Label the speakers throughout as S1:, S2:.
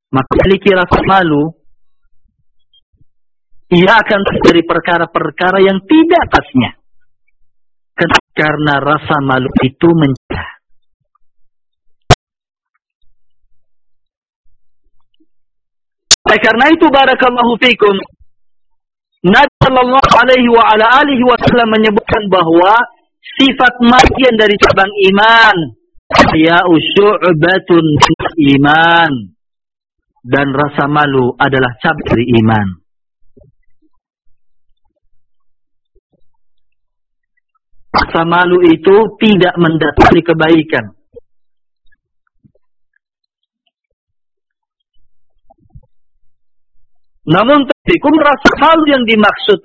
S1: maka memiliki rasa malu, ia akan terjadi perkara-perkara yang tidak pasnya. Karena rasa malu itu mencegah. Karena itu barakallahu fikum, Nabi sallallahu alaihi wa ala alihi wasallam menyebutkan bahwa sifat bagian dari cabang iman, haya'u syu'batun min iman, dan rasa malu adalah cabang dari iman. Rasa malu itu tidak mendatangkan kebaikan. Namun fikum, rasa malu yang dimaksud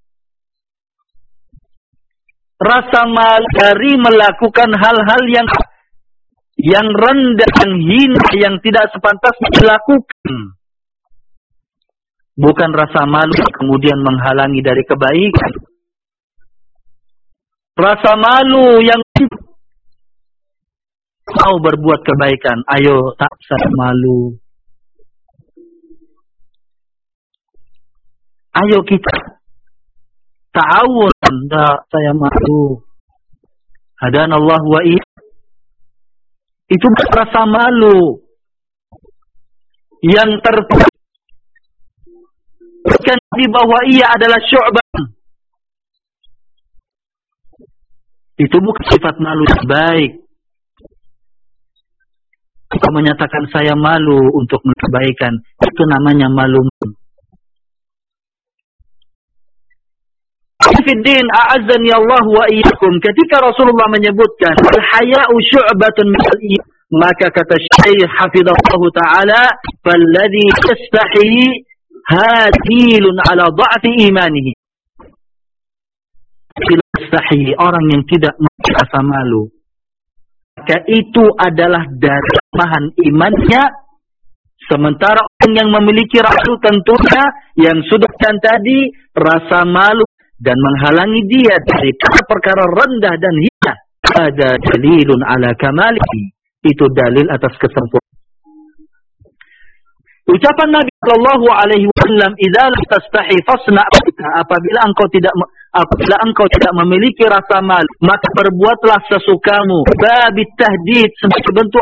S1: rasa malu dari melakukan hal-hal yang rendah, yang hina, yang tidak sepantasnya dilakukan. Bukan rasa malu kemudian menghalangi dari kebaikan. Rasa malu yang mau berbuat kebaikan, ayo tak usah malu. Ayo kita ta'awun, saya malu. Hadanallah wa iyyakum. Itu rasa malu yang terbukan di bahwa ia adalah syu'bah. Itu bukan sifat malu yang baik. Kita menyatakan saya malu untuk kebaikan, itu namanya malu. Fiddin a'azzani Allah wa iyyakum, ketika Rasulullah menyebutkan al-haya'u syu'batun min al-iman, maka kata Syekh hafizahullah taala, falladhi yastahi hadilun ala dha'fi imanihi. Yastahi, orang yang tidak merasa malu, maka itu adalah dari kelemahan imannya. Sementara orang yang memiliki rasa tentunya yang sudah tadi rasa malu dan menghalangi dia dari perkara rendah dan hina. Ada dalilun ala kamalihi, itu dalil atas kesempurnaan. Ucapan Nabi sallallahu alaihi wasallam, "Idza lam tastahi fasna'," apabila engkau tidak memiliki rasa malu, maka berbuatlah sesukamu. Babit tahdid, sebagai bentuk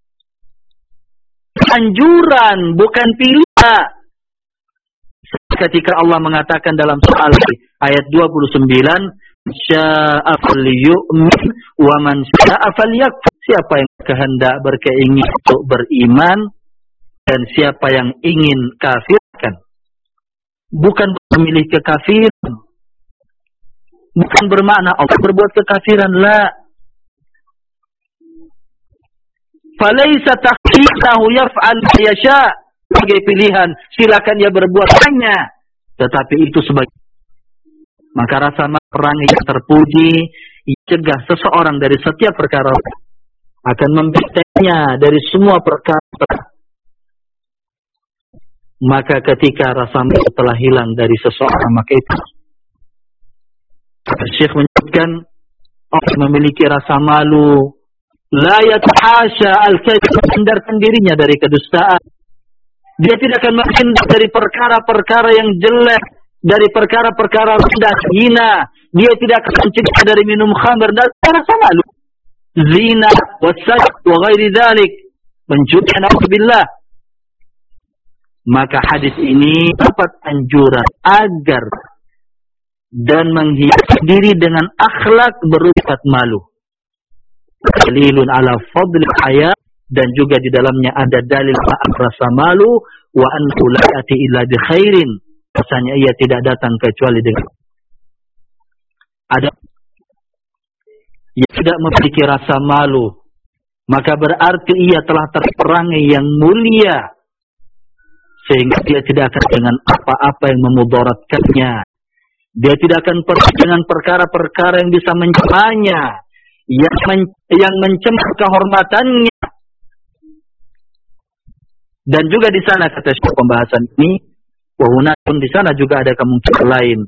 S1: anjuran, bukan pilihan. Ketika Allah mengatakan dalam surah ayat 29, "Sya'a falyu'min wa man sya'a falyakfur." Siapa yang kehendak berkeinginan untuk beriman dan siapa yang ingin kafirkan. Bukan memilih kekafiran. Bukan bermakna Allah berbuat kekafiran, la. Falaysa takhyiruhu yaf'al ma yasha, sebagai pilihan, silakan dia berbuat hanya, tetapi itu sebagai. Maka rasa perang yang terpuji cegah seseorang dari setiap perkara, akan membentengnya dari semua perkara. Maka ketika rasa malu telah hilang dari seseorang, maka itu Syekh menyebutkan orang memiliki rasa malu, la yatahasha al-kadhib, menghindarkan dirinya dari kedustaan. Dia tidak akan menghindar dari perkara-perkara yang jelek, dari perkara-perkara rendah hina. Dia tidak akan mencegah dari minum khamr dan rasa malu, zina, wasajid, wa ghairi dzalik, mencuri, na'udzubillah. Maka hadis ini dapat anjuran agar dan menghias diri dengan akhlak bersifat malu. Dalilun ala fadl haya, dan juga di dalamnya ada dalil rasa malu, wa annahu la ya'ti illa bi khairin, rasanya ia tidak datang kecuali dengan ada. Ia tidak memiliki rasa malu, maka berarti ia telah terperangi yang mulia, sehingga dia tidak akan dengan apa-apa yang memudaratkannya. Dia tidak akan pergi dengan perkara-perkara yang bisa mencemanya, yang mencemar kehormatannya. Dan juga di sana kata Syekh pembahasan ini, wahuna pun di sana juga ada kemungkinan lain.